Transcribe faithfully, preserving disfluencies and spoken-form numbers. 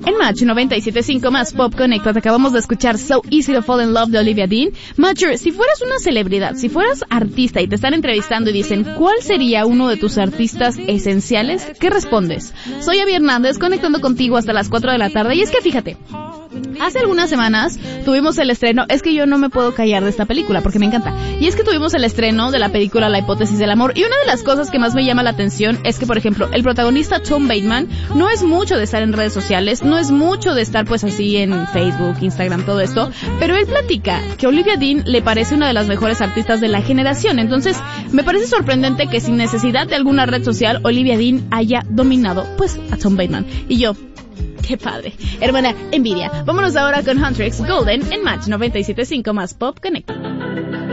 En Match noventa y siete punto cinco más Pop Connected acabamos de escuchar So Easy to Fall in Love de Olivia Dean. Matcher, si fueras una celebridad, si fueras artista y te están entrevistando y dicen ¿cuál sería uno de tus artistas esenciales? ¿Qué respondes? Soy Abby Hernández, conectando contigo hasta las cuatro de la tarde. Y es que fíjate, hace algunas semanas tuvimos el estreno, es que yo no me puedo callar de esta película porque me encanta, y es que tuvimos el estreno de la película La Hipótesis del Amor, y una de las cosas que más me llama la atención es que, por ejemplo, el protagonista Tom Bateman no es mucho de estar en redes sociales, no es mucho de estar pues así en Facebook, Instagram, todo esto, pero él platica que Olivia Dean le parece una de las mejores artistas de la generación. Entonces me parece sorprendente que sin necesidad de alguna red social Olivia Dean haya dominado pues a Tom Bateman, y yo, qué padre. Hermana, envidia. Vámonos ahora con Huntrix Golden en Match noventa y siete punto cinco más Pop Connect.